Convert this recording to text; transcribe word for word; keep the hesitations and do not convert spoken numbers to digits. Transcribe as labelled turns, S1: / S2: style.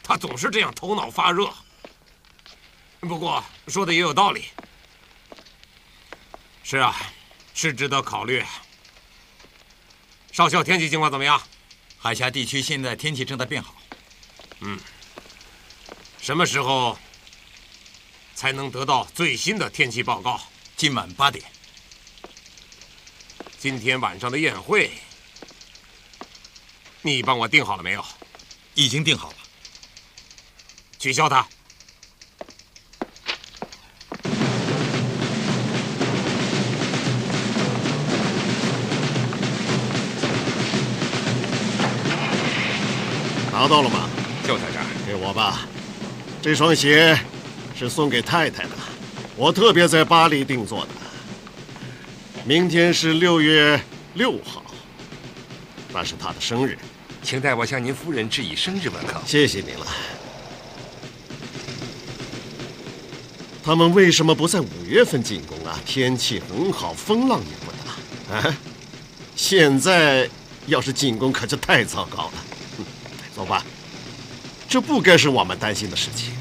S1: 他总是这样头脑发热。不过说的也有道理。是啊，是值得考虑。少校，天气情况怎么样？
S2: 海峡地区现在天气正在变好。
S1: 嗯。什么时候才能得到最新的天气报告？
S2: 今晚八点。
S1: 今天晚上的宴会，你帮我定好了没有？
S2: 已经定好了。
S1: 取消它。
S3: 拿到了吗？
S4: 就在这儿。
S3: 给我吧，这双鞋是送给太太的，我特别在巴黎定做的。明天是六月六号，那是她的生日，
S4: 请代我向您夫人致以生日问候。
S3: 谢谢您了。他们为什么不在五月份进攻啊？天气很好，风浪也不大啊。现在要是进攻，可就太糟糕了。走吧，这不该是我们担心的事情。